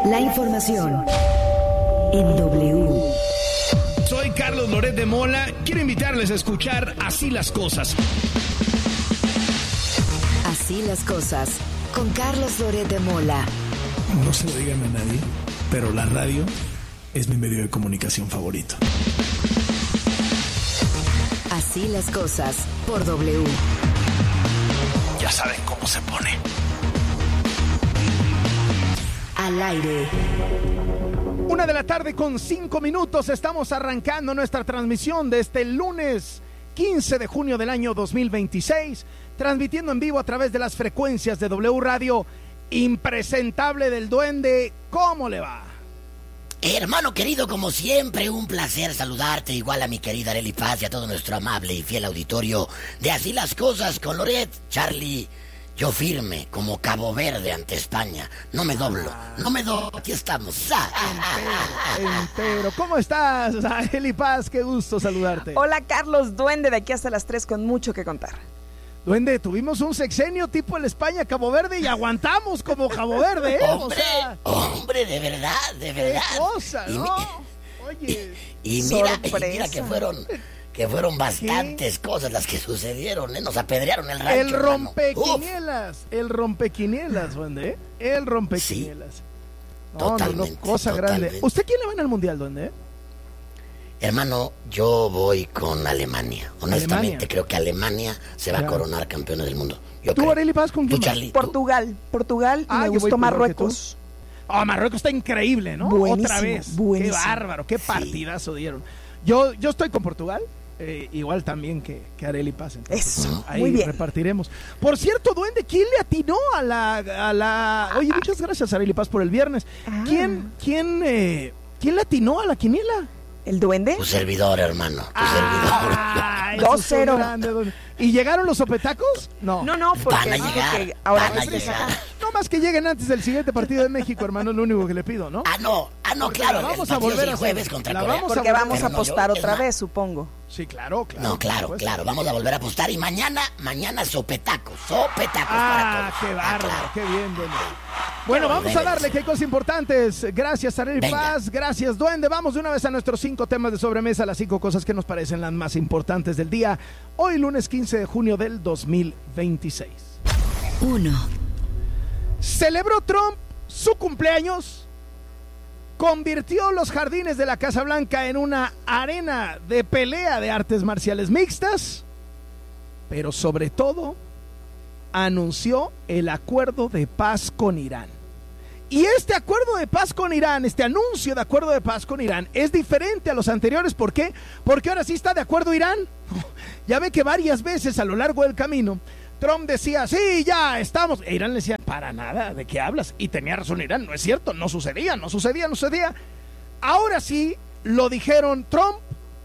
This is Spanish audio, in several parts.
La información en W. Soy Carlos Loret de Mola. Quiero invitarles a escuchar Así las Cosas. Así las cosas, con Carlos Loret de Mola. No se lo digan a nadie, pero la radio es mi medio de comunicación favorito. Así las cosas, por W. Ya saben cómo se pone. Al aire. 1:05 p.m. Estamos arrancando nuestra transmisión de este lunes 15 de junio del año 2026, transmitiendo en vivo a través de las frecuencias de W Radio. Impresentable del Duende, ¿cómo le va? Hermano querido, como siempre, un placer saludarte, igual a mi querida Arely Paz y a todo nuestro amable y fiel auditorio de Así las Cosas con Loret. Charlie, yo firme como Cabo Verde ante España. No me doblo, aquí estamos. Entero. ¿Cómo estás, Arely Paz? Qué gusto saludarte. Hola, Carlos Duende, de aquí hasta las 3 con mucho que contar. Duende, tuvimos un sexenio tipo el España-Cabo Verde y aguantamos como Cabo Verde, ¿eh? Hombre, de verdad. Qué cosa, ¿no? Oye. Y mira que fueron bastantes cosas las que sucedieron, ¿eh? Nos apedrearon el rancho. El rompequinielas, Duende, el rompequinielas. Sí, no, cosa grande. ¿Usted quién le va en el Mundial, Duende? Hermano, yo voy con Alemania. Honestamente, creo que Alemania se va a coronar campeona del mundo. ¿Tú, Arely Paz, con quién? Charlie, Portugal, y me gustó Marruecos. Marruecos está increíble, ¿no? Buenísimo, otra vez. Buenísimo. Qué bárbaro, qué partidazo dieron. Yo estoy con Portugal, igual también que Arely Paz. Entonces, eso, ahí muy bien. Repartiremos. Por cierto, Duende, ¿quién le atinó a la... Oye, muchas gracias, Arely Paz, por el viernes. ¿Quién le atinó a la quiniela? ¿El Duende? Tu servidor, hermano. Tu servidor. 2-0. ¿Y llegaron los sopetacos? No, Van porque a llegar. ahora Van a llegar. No más que lleguen antes del siguiente partido de México, hermano, es lo único que le pido, ¿no? No, claro. Vamos a volver a jueves contra Corea. Porque vamos a apostar otra vez, supongo. Sí, claro. No, claro. Vamos a volver a apostar. Y mañana sopetacos para todos. Qué bárbaro, qué bien, Duende. Bueno, vamos a darle que hay cosas importantes. Gracias, Arely Paz, gracias, Duende. Vamos de una vez a nuestros 5 temas de sobremesa, las 5 cosas que nos parecen las más importantes del día. Hoy, lunes 15 de junio del 2026. 1. Celebró Trump su cumpleaños, convirtió los jardines de la Casa Blanca en una arena de pelea de artes marciales mixtas, pero sobre todo anunció el acuerdo de paz con Irán. Y este acuerdo de paz con Irán, este anuncio de acuerdo de paz con Irán es diferente a los anteriores. ¿Por qué? Porque ahora sí está de acuerdo Irán. Ya ve que varias veces a lo largo del camino Trump decía, sí, ya estamos. E Irán le decía, para nada, ¿de qué hablas? Y tenía razón Irán, no es cierto, no sucedía. Ahora sí lo dijeron Trump,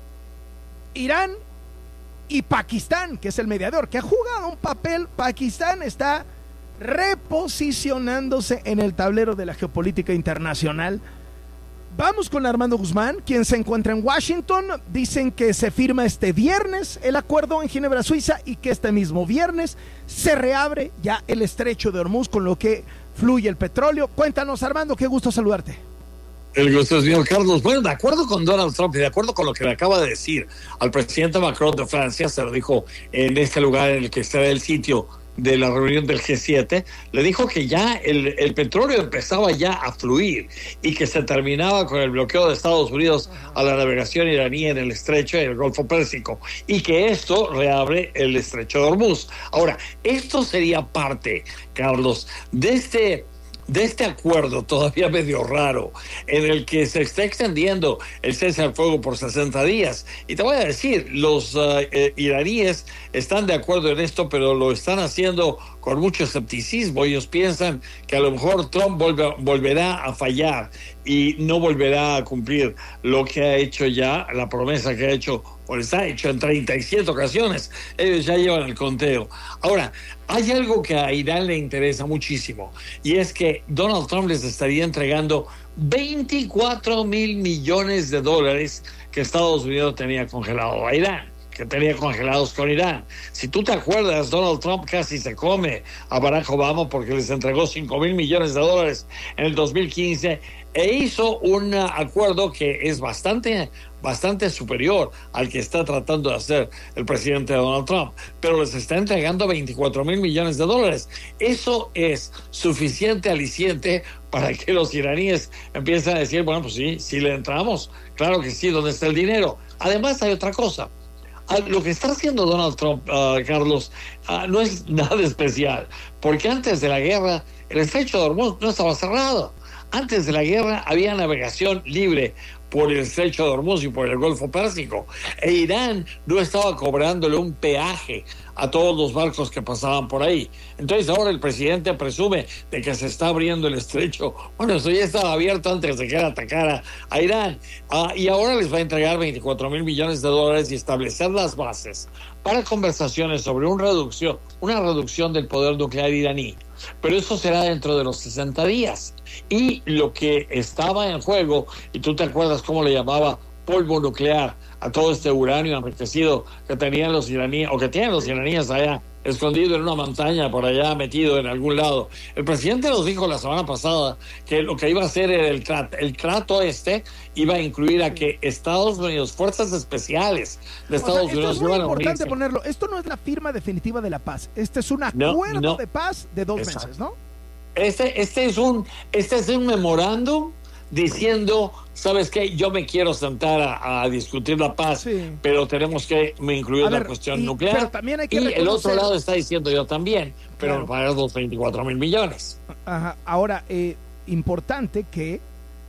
Irán y Pakistán, que es el mediador, que ha jugado un papel. Pakistán está reposicionándose en el tablero de la geopolítica internacional. Vamos con Armando Guzmán, quien se encuentra en Washington. Dicen que se firma este viernes el acuerdo en Ginebra, Suiza, y que este mismo viernes se reabre ya el estrecho de Hormuz, con lo que fluye el petróleo. Cuéntanos, Armando, qué gusto saludarte. El gusto es mío, Carlos. Bueno, de acuerdo con Donald Trump y de acuerdo con lo que le acaba de decir al presidente Macron de Francia, se lo dijo en este lugar en el que está el sitio de la reunión del G7, le dijo que ya el petróleo empezaba ya a fluir y que se terminaba con el bloqueo de Estados Unidos a la navegación iraní en el estrecho y el Golfo Pérsico, y que esto reabre el estrecho de Hormuz. Ahora, esto sería parte, Carlos, de este acuerdo todavía medio raro, en el que se está extendiendo el cese al fuego por 60 días. Y te voy a decir, los iraníes están de acuerdo en esto, pero lo están haciendo con mucho escepticismo. Ellos piensan que a lo mejor Trump volverá a fallar y no volverá a cumplir lo que ha hecho ya, la promesa que ha hecho, o les ha hecho en 37 ocasiones. Ellos ya llevan el conteo. Ahora, hay algo que a Irán le interesa muchísimo, y es que Donald Trump les estaría entregando 24 mil millones de dólares que Estados Unidos tenía congelado a Irán. que tenía congelados con Irán. Si tú te acuerdas, Donald Trump casi se come a Barack Obama porque les entregó $5,000 millones en el 2015 e hizo un acuerdo que es bastante superior al que está tratando de hacer el presidente Donald Trump, pero les está entregando $24,000 millones. Eso es suficiente aliciente para que los iraníes empiecen a decir, bueno, pues sí le entramos, claro que sí, ¿dónde está el dinero? Además hay otra cosa. Lo que está haciendo Donald Trump, Carlos, no es nada especial, porque antes de la guerra el estrecho de Hormuz no estaba cerrado. Antes de la guerra había navegación libre por el estrecho de Hormuz y por el Golfo Pérsico. E Irán no estaba cobrándole un peaje a todos los barcos que pasaban por ahí. Entonces ahora el presidente presume de que se está abriendo el estrecho. Bueno, eso ya estaba abierto antes de que él atacara a Irán. Y ahora les va a entregar $24,000 millones y establecer las bases para conversaciones sobre una reducción del poder nuclear iraní. Pero eso será dentro de los 60 días. Y lo que estaba en juego, y tú te acuerdas cómo le llamaba polvo nuclear a todo este uranio enriquecido que tenían los iraníes, o que tienen los iraníes allá, escondido en una montaña por allá, metido en algún lado. El presidente nos dijo la semana pasada que lo que iba a hacer era el trato iba a incluir a que Estados Unidos, fuerzas especiales de Estados Unidos, esto es muy importante ponerlo. Esto no es la firma definitiva de la paz. Este es un acuerdo de paz de 2 meses, ¿no? Este es un memorándum diciendo, ¿sabes qué? Yo me quiero sentar a discutir la paz, pero tenemos que incluir la cuestión nuclear. Pero también hay que el otro lado está diciendo yo también, pero pagas los $24,000 millones. Ajá. Ahora, importante que,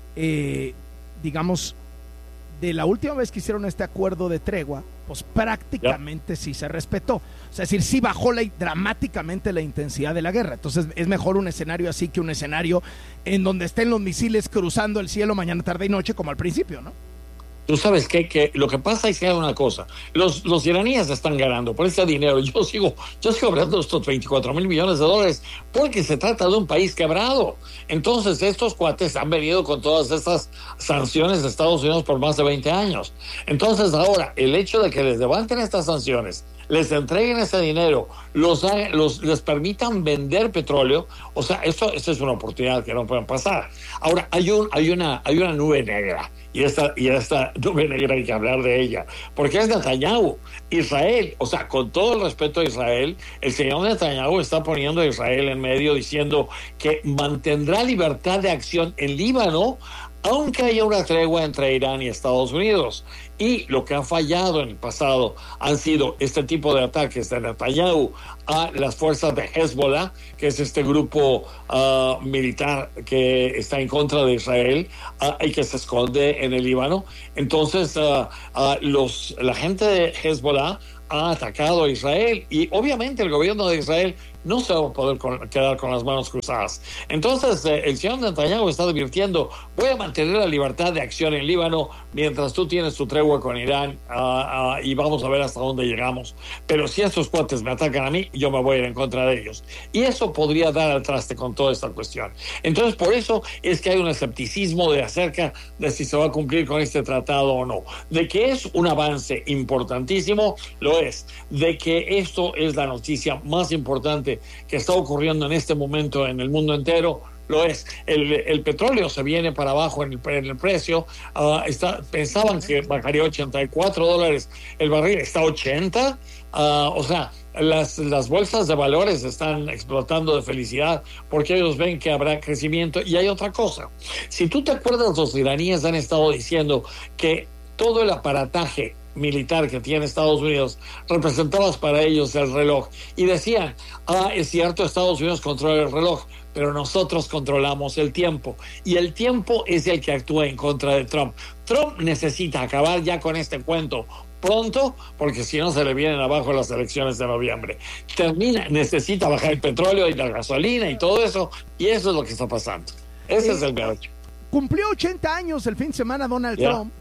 digamos, de la última vez que hicieron este acuerdo de tregua, pues prácticamente sí se respetó. O sea, es decir, sí bajó dramáticamente la intensidad de la guerra. Entonces es mejor un escenario así que un escenario en donde estén los misiles cruzando el cielo mañana, tarde y noche, como al principio, ¿no? Tú sabes que lo que pasa es que hay una cosa, los iraníes están ganando por ese dinero. Yo sigo hablando de estos $24,000 millones porque se trata de un país quebrado. Entonces estos cuates han venido con todas estas sanciones de Estados Unidos por más de 20 años. Entonces ahora el hecho de que les levanten estas sanciones, les entreguen ese dinero, les permitan vender petróleo, o sea, esto es una oportunidad que no pueden pasar. Ahora hay una nube negra. Y esta nube negra hay que hablar de ella, porque es Netanyahu. Israel, o sea, con todo el respeto a Israel, el señor Netanyahu está poniendo a Israel en medio diciendo que mantendrá libertad de acción en Líbano, aunque haya una tregua entre Irán y Estados Unidos. Y lo que ha fallado en el pasado han sido este tipo de ataques de Netanyahu a las fuerzas de Hezbollah, que es este grupo militar que está en contra de Israel y que se esconde en el Líbano. Entonces, la gente de Hezbollah ha atacado a Israel y obviamente el gobierno de Israel no se va a poder quedar con las manos cruzadas. Entonces el señor Netanyahu está advirtiendo, voy a mantener la libertad de acción en Líbano mientras tú tienes tu tregua con Irán y vamos a ver hasta dónde llegamos. Pero si estos cuates me atacan a mí, yo me voy a ir en contra de ellos. Y eso podría dar al traste con toda esta cuestión. Entonces por eso es que hay un escepticismo acerca de si se va a cumplir con este tratado o no. De que es un avance importantísimo, lo es. De que esto es la noticia más importante que está ocurriendo en este momento en el mundo entero, lo es. El petróleo se viene para abajo en el precio. Pensaban que bajaría $84 el barril, está 80. O sea, las bolsas de valores están explotando de felicidad porque ellos ven que habrá crecimiento. Y hay otra cosa, si tú te acuerdas, los iraníes han estado diciendo que todo el aparataje militar que tiene Estados Unidos representaba para ellos el reloj, y decían, es cierto, Estados Unidos controla el reloj, pero nosotros controlamos el tiempo, y el tiempo es el que actúa en contra de Trump. Trump necesita acabar ya con este cuento pronto, porque si no se le vienen abajo las elecciones de noviembre. Necesita bajar el petróleo y la gasolina y todo eso, y eso es lo que está pasando. Ese es el meollo. Cumplió 80 años el fin de semana Donald Trump.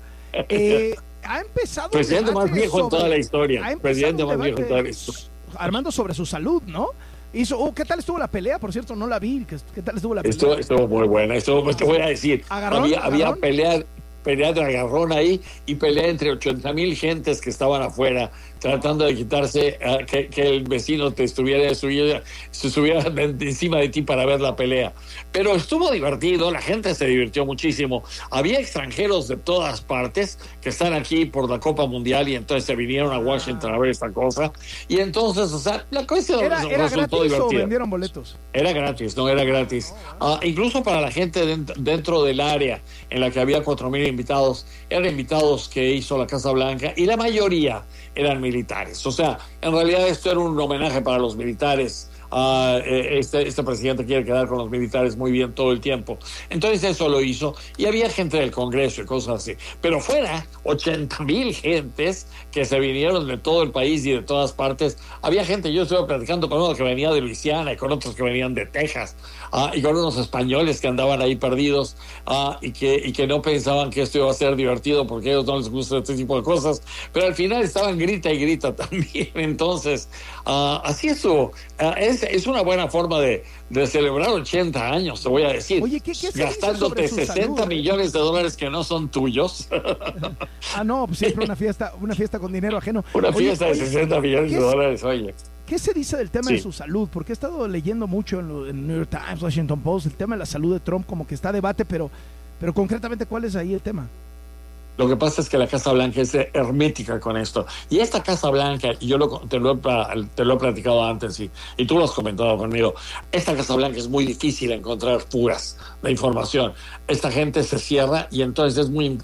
Ha empezado presidente más viejo en toda la historia. Presidente más viejo en toda la historia. Armando, sobre su salud, ¿no? ¿Qué tal estuvo la pelea? Por cierto, no la vi. ¿Qué tal estuvo la pelea? Estuvo muy buena. Te voy a decir, había pelea. pelea de agarrón ahí y pelea entre 80,000 gentes que estaban afuera tratando de quitarse que el vecino se subiera encima de ti para ver la pelea. Pero estuvo divertido, la gente se divirtió muchísimo. Había extranjeros de todas partes que están aquí por la Copa Mundial y entonces se vinieron a Washington a ver esta cosa. Y entonces, o sea, la cosa resultó gratis divertida. ¿O vendieron boletos? Era gratis, no era gratis. Incluso para la gente dentro del área en la que había 4,000 invitados, eran invitados que hizo la Casa Blanca y la mayoría eran militares. O sea, en realidad esto era un homenaje para los militares. Este presidente quiere quedar con los militares muy bien todo el tiempo. Entonces eso lo hizo y había gente del Congreso y cosas así. Pero fuera, 80,000 gentes que se vinieron de todo el país y de todas partes. Había gente, yo estuve platicando con uno que venía de Luisiana y con otros que venían de Texas y con unos españoles que andaban ahí perdidos y que no pensaban que esto iba a ser divertido porque a ellos no les gusta este tipo de cosas. Pero al final estaban grita y grita también. Entonces, así estuvo. Es una buena forma de celebrar 80 años, te voy a decir. Oye, ¿qué gastándote 60 millones de dólares que no son tuyos. No, pues siempre una fiesta con dinero ajeno. Una fiesta de 60 millones de dólares, oye. ¿Qué se dice del tema de su salud? Porque he estado leyendo mucho en New York Times, Washington Post, el tema de la salud de Trump como que está a debate, pero concretamente, ¿cuál es ahí el tema? Lo que pasa es que la Casa Blanca es hermética con esto. Y esta Casa Blanca, y yo te lo he platicado antes y tú lo has comentado conmigo, esta Casa Blanca es muy difícil encontrar fugas de información. Esta gente se cierra y entonces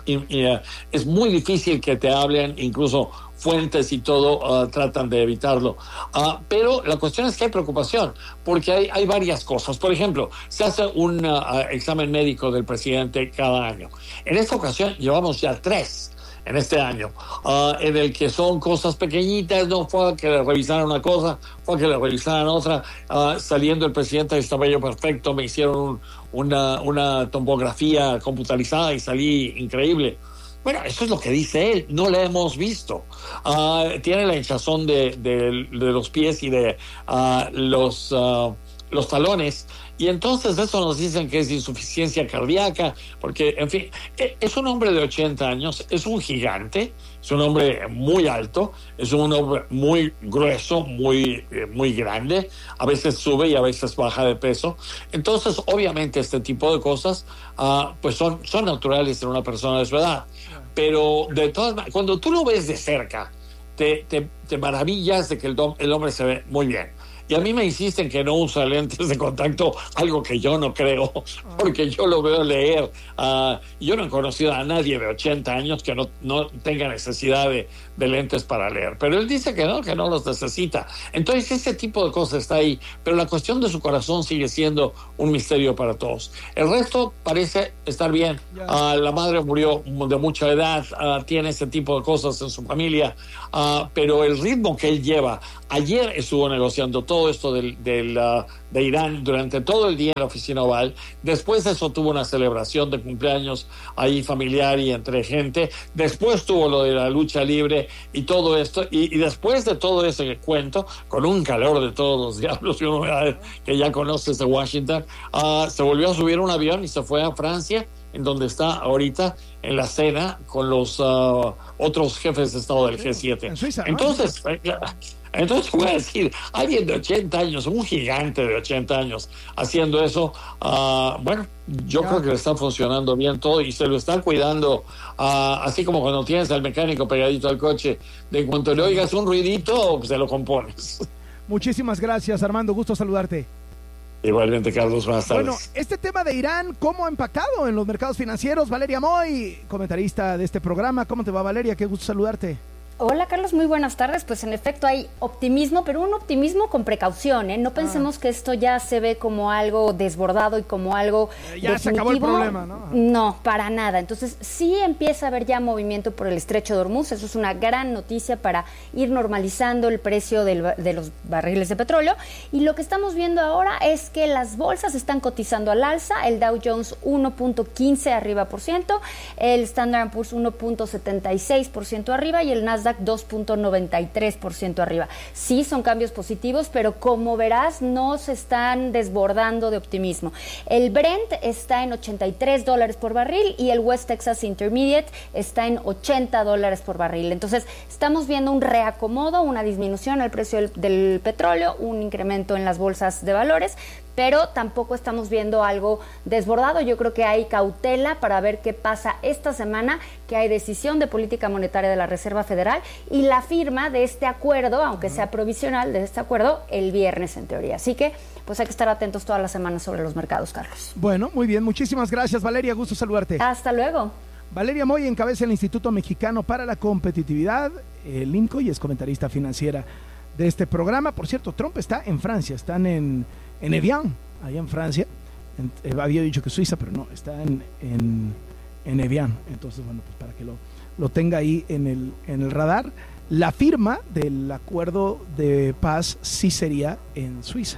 es muy difícil que te hablen, incluso fuentes y todo tratan de evitarlo. Pero la cuestión es que hay preocupación, porque hay varias cosas. Por ejemplo, se hace un examen médico del presidente cada año. En esta ocasión llevamos ya 3 en este año, en el que son cosas pequeñitas, no fue a que le revisaran una cosa, fue a que le revisaran otra. Saliendo el presidente estaba yo perfecto, me hicieron una tomografía computarizada y salí increíble. Bueno, eso es lo que dice él, no la hemos visto. Tiene la hinchazón de los pies y de los talones, y entonces eso nos dicen que es insuficiencia cardíaca, porque, en fin, es un hombre de 80 años, es un gigante, es un hombre muy alto, es un hombre muy grueso, muy grande, a veces sube y a veces baja de peso. Entonces, obviamente, este tipo de cosas pues son naturales en una persona de su edad. Pero de todas maneras, cuando tú lo ves de cerca, te maravillas de que el hombre se ve muy bien. Y a mí me insisten que no usa lentes de contacto, algo que yo no creo, porque yo lo veo leer. Yo no he conocido a nadie de 80 años que no tenga necesidad de lentes para leer. Pero él dice que no los necesita. Entonces ese tipo de cosas está ahí. Pero la cuestión de su corazón sigue siendo un misterio para todos. El resto parece estar bien. La madre murió de mucha edad, tiene ese tipo de cosas en su familia. Pero el ritmo que él lleva, ayer estuvo negociando todo esto de Irán durante todo el día en la oficina Oval. Después de eso tuvo una celebración de cumpleaños ahí familiar y entre gente. Después tuvo lo de la lucha libre y todo esto. Y después de todo ese cuento, con un calor de todos los diablos y humedades que ya conoces de Washington, se volvió a subir un avión y se fue a Francia, en donde está ahorita en la cena con los otros jefes de Estado del G7. En Suiza, ¿no? Entonces voy a decir, alguien de 80 años, un gigante de 80 años haciendo eso, bueno, yo creo que le está funcionando bien todo y se lo están cuidando, así como cuando tienes al mecánico pegadito al coche, de cuanto le oigas un ruidito, se lo compones. Muchísimas gracias, Armando, gusto saludarte. Igualmente, Carlos, buenas tardes. Bueno, este tema de Irán, ¿cómo ha impactado en los mercados financieros? Valeria Moy, comentarista de este programa. ¿Cómo te va, Valeria? Qué gusto saludarte. Hola, Carlos, muy buenas tardes. Pues en efecto hay optimismo, pero un optimismo con precaución, ¿eh? No pensemos que esto ya se ve como algo desbordado y como algo ya definitivo. Se acabó el problema, ¿no? No, para nada. Entonces sí empieza a haber ya movimiento por el estrecho de Hormuz. Eso es una gran noticia para ir normalizando el precio de los barriles de petróleo. Y lo que estamos viendo ahora es que las bolsas están cotizando al alza. El Dow Jones 1.15 arriba %, el Standard & Poor's 1.76% arriba y el Nasdaq Nasdaq 2.93% arriba. Sí, son cambios positivos, pero como verás, no se están desbordando de optimismo. El Brent está en $83 por barril y el West Texas Intermediate está en $80 por barril. Entonces, estamos viendo un reacomodo, una disminución al precio del petróleo, un incremento en las bolsas de valores, pero tampoco estamos viendo algo desbordado. Yo creo que hay cautela para ver qué pasa esta semana, que hay decisión de política monetaria de la Reserva Federal y la firma de este acuerdo, aunque sea provisional, de este acuerdo el viernes en teoría. Así que pues hay que estar atentos todas las semanas sobre los mercados, Carlos. Bueno, muy bien, muchísimas gracias, Valeria, gusto saludarte. Hasta luego. Valeria Moy encabeza el Instituto Mexicano para la Competitividad, el IMCO, y es comentarista financiera de este programa. Por cierto, Trump está en Francia, están en Evian, allá en Francia. Había dicho que Suiza, pero no, está en Evian. Entonces, bueno, pues para que lo tenga ahí en el radar. La firma del acuerdo de paz sí sería en Suiza.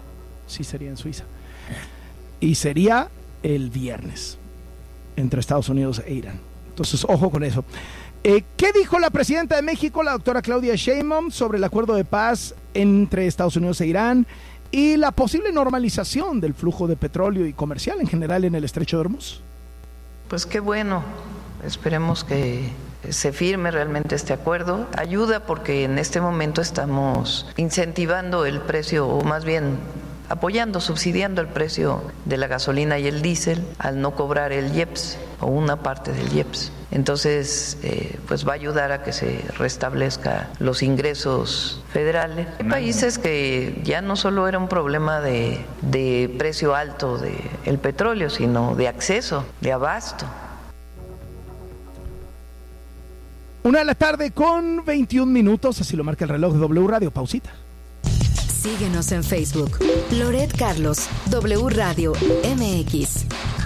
Y sería el viernes entre Estados Unidos e Irán. Entonces, ojo con eso. ¿Qué dijo la presidenta de México, la doctora Claudia Sheinbaum, sobre el acuerdo de paz entre Estados Unidos e Irán y la posible normalización del flujo de petróleo y comercial en general en el Estrecho de Hormuz? Pues qué bueno, esperemos que se firme realmente este acuerdo. Ayuda porque en este momento estamos incentivando el precio, o más bien apoyando, subsidiando el precio de la gasolina y el diésel al no cobrar el IEPS o una parte del IEPS. Entonces, pues va a ayudar a que se restablezca los ingresos federales. Hay países que ya no solo era un problema de precio alto del petróleo, sino de acceso, de abasto. 1:00 p.m. con 21 minutos, así lo marca el reloj de W Radio. Pausita. Síguenos en Facebook. Loret Carlos, W Radio MX.